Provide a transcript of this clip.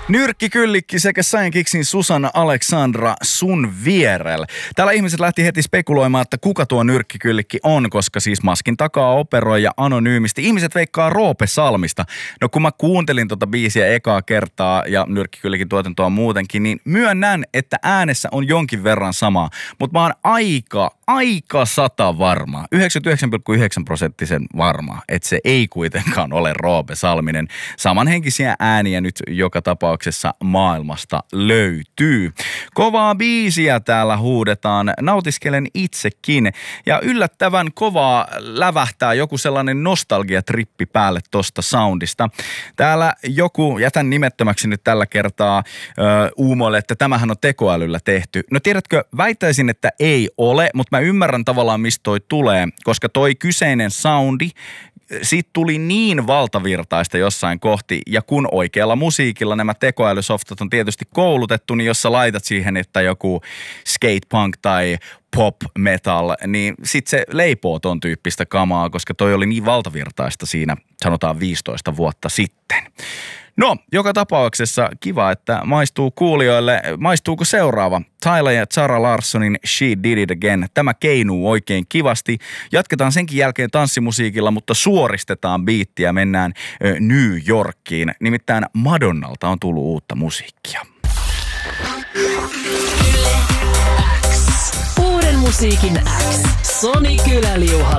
Nyrkkikyllikki sekä Sainkiksin Susanna Aleksandra sun vierellä. Täällä ihmiset lähti heti spekuloimaan, että kuka tuo nyrkkikyllikki on, koska siis maskin takaa operoi ja anonyymisti. Ihmiset veikkaa Roope Salmista. No kun mä kuuntelin tota biisiä ekaa kertaa ja nyrkkikyllikin tuotantoa muutenkin, niin myönnän, että äänessä on jonkin verran samaa. Mutta mä oon aika 100 varma, 99,9% varma, että se ei kuitenkaan ole Roope Salminen. Samanhenkisiä ääniä nyt joka tapauksessa maailmasta löytyy. Kovaa biisiä täällä huudetaan, nautiskelen itsekin. Ja yllättävän kovaa lävähtää joku sellainen nostalgiatrippi päälle tosta soundista. Täällä joku, jätän nimettömäksi nyt tällä kertaa uumoille, että tämähän on tekoälyllä tehty. No tiedätkö, väittäisin, että ei ole, mutta mä ymmärrän tavallaan mistä toi tulee, koska toi kyseinen soundi, siitä tuli niin valtavirtaista jossain kohti, ja kun oikealla musiikilla nämä tekoälysoftat on tietysti koulutettu, niin jos sä laitat siihen, että joku skatepunk tai pop metal, niin sit se leipoo ton tyyppistä kamaa, koska toi oli niin valtavirtaista siinä, sanotaan 15 vuotta sitten. No, joka tapauksessa kiva, että maistuu kuulijoille. Maistuuko seuraava? Tyler ja Zara Larssonin She Did It Again. Tämä keinuu oikein kivasti. Jatketaan senkin jälkeen tanssimusiikilla, mutta suoristetaan biittiä. Mennään New Yorkiin. Nimittäin Madonnalta on tullut uutta musiikkia. Uuden musiikin X. Soni Kyläliuhalla.